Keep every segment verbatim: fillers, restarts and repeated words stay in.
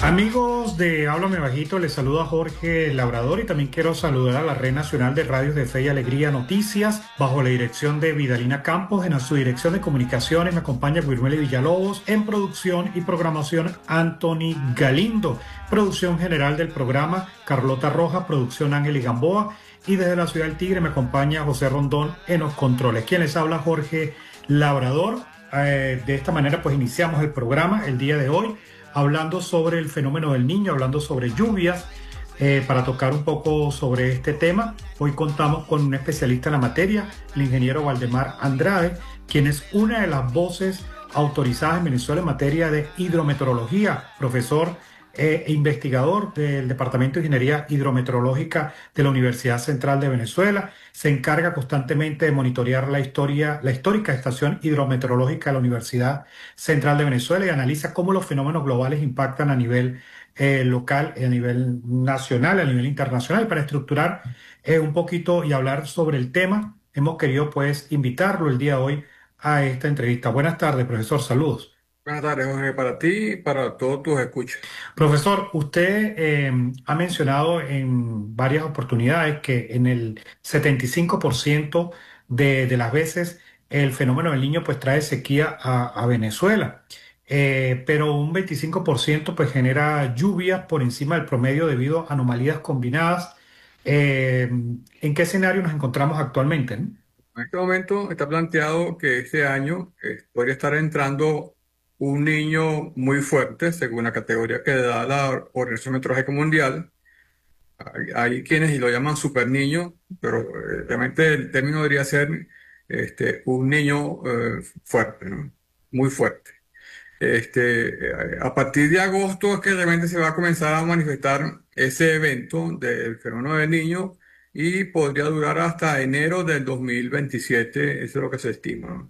Amigos de Háblame Bajito, les saluda Jorge Labrador y también quiero saludar a la Red Nacional de Radios de Fe y Alegría Noticias, bajo la dirección de Vidalina Campos. En su dirección de comunicaciones me acompaña Wilmely Villalobos, en producción y programación Anthony Galindo, producción general del programa Carlota Rojas, producción Ángel y Gamboa, y desde la Ciudad del Tigre me acompaña José Rondón en los controles. Quien les habla, Jorge Labrador. Eh, de esta manera pues iniciamos el programa el día de hoy, hablando sobre el fenómeno del Niño, hablando sobre lluvias. Eh, para tocar un poco sobre este tema, hoy contamos con un especialista en la materia, el ingeniero Waldemar Andrade, quien es una de las voces autorizadas en Venezuela en materia de hidrometeorología, profesor eh, e investigador del Departamento de Ingeniería Hidrometeorológica de la Universidad Central de Venezuela. Se encarga constantemente de monitorear la historia, la histórica estación hidrometeorológica de la Universidad Central de Venezuela, y analiza cómo los fenómenos globales impactan a nivel eh, local, a nivel nacional, a nivel internacional. Para estructurar eh, un poquito y hablar sobre el tema, hemos querido pues invitarlo el día de hoy a esta entrevista. Buenas tardes, profesor, saludos. Buenas tardes, Jorge, para ti y para todos tus escuchas. Profesor, usted eh, ha mencionado en varias oportunidades que en el setenta y cinco por ciento de, de las veces el fenómeno del Niño pues trae sequía a, a Venezuela. Eh, pero un veinticinco por ciento pues genera lluvias por encima del promedio debido a anomalías combinadas. Eh, ¿en qué escenario nos encontramos actualmente, no? En este momento está planteado que este año eh, podría estar entrando un niño muy fuerte, según la categoría que da la Organización Meteorológica Mundial. Hay, hay quienes lo llaman super niño, pero eh, realmente el término debería ser este, un niño eh, fuerte, ¿no? Muy fuerte. Este, eh, a partir de agosto es que realmente se va a comenzar a manifestar ese evento del fenómeno del niño y podría durar hasta enero del dos mil veintisiete, eso es lo que se estima, ¿no?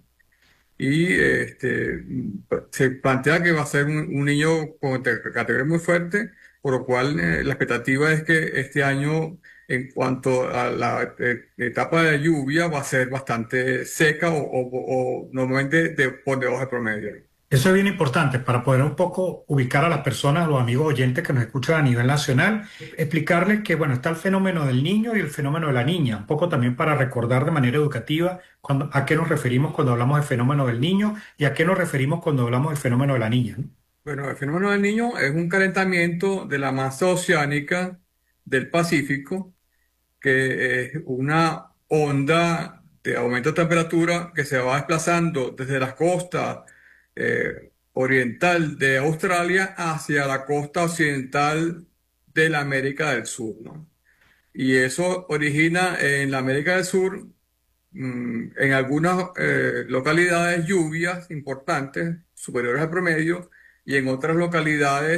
Y este, se plantea que va a ser un, un niño con te- categoría muy fuerte, por lo cual eh, la expectativa es que este año, en cuanto a la eh, etapa de lluvia, va a ser bastante seca o, o- o normalmente de, por debajo del promedio. Eso es bien importante para poder un poco ubicar a las personas, a los amigos oyentes que nos escuchan a nivel nacional, explicarles que, bueno, está el fenómeno del niño y el fenómeno de la niña, un poco también para recordar de manera educativa cuando, a qué nos referimos cuando hablamos del fenómeno del niño y a qué nos referimos cuando hablamos del fenómeno de la niña, ¿no? Bueno, el fenómeno del Niño es un calentamiento de la masa oceánica del Pacífico, que es una onda de aumento de temperatura que se va desplazando desde la costa eh, oriental de Australia hacia la costa occidental de la América del Sur, ¿no? Y eso origina en la América del Sur, mm, en algunas eh, localidades, lluvias importantes superiores al promedio, y en otras localidades